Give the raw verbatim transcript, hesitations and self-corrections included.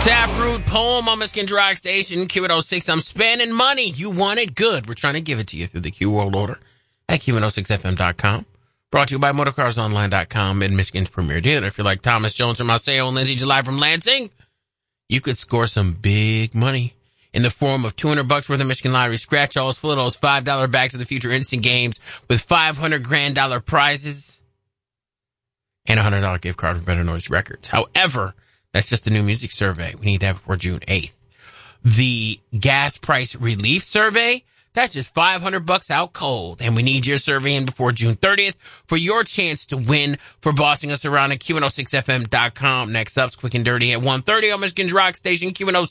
Taproot poem on Michigan Rock Station, Q one oh six. I'm spending money. You want it? Good. We're trying to give it to you through the Q World Order at Q one oh six F M dot com. Brought to you by Motorcars Online dot com and Michigan's premier dealer. If you're like Thomas Jones from Maceo and Lindsay July from Lansing, you could score some big money in the form of two hundred bucks worth of Michigan Lottery scratch-offs full of those five dollar Back to the Future instant games with five hundred grand dollar prizes and a one hundred dollar gift card for Better Noise Records. However, that's just the new music survey. We need that before June eighth. The gas price relief survey, that's just five hundred bucks out cold. And we need your survey in before June thirtieth for your chance to win for bossing us around at Q one oh six F M dot com. Next up's Quick and Dirty at one thirty on Michigan's Rock Station, Q one oh